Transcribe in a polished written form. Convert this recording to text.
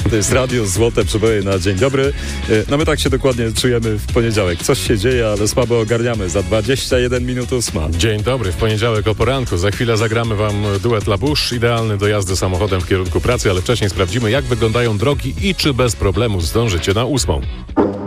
To jest Radio Złote Przeboje na dzień dobry. No my tak się dokładnie czujemy w poniedziałek. Coś się dzieje, ale słabo ogarniamy. Za 21 minut 8. Dzień dobry, w poniedziałek o poranku. Za chwilę zagramy wam duet La Bouche, idealny do jazdy samochodem w kierunku pracy, ale wcześniej sprawdzimy, jak wyglądają drogi i czy bez problemu zdążycie na 8.